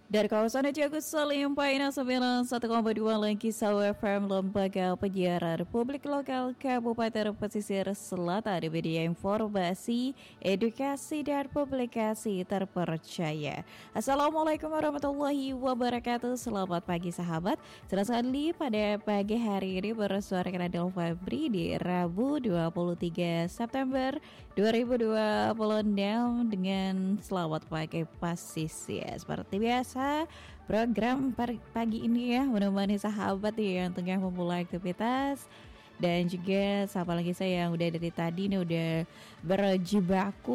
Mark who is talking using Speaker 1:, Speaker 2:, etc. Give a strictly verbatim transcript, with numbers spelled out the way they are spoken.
Speaker 1: Dari kawasan Jagus Salim, Paina sembilan puluh satu koma dua Langkisau F M, Lembaga Penyiaran Republik Lokal Kabupaten Pesisir Selatan, di media informasi, edukasi, dan publikasi terpercaya. Assalamualaikum warahmatullahi wabarakatuh. Selamat pagi sahabat. Senang sekali pada pagi hari ini bersuara Adil Febri di Rabu dua puluh tiga September dua ribu dua puluh enam dengan selamat pagi pasisir. Seperti biasa, program pagi ini ya menemani sahabat yang tengah memulai aktivitas, dan juga siapa lagi saya yang udah dari tadi nih udah berjibaku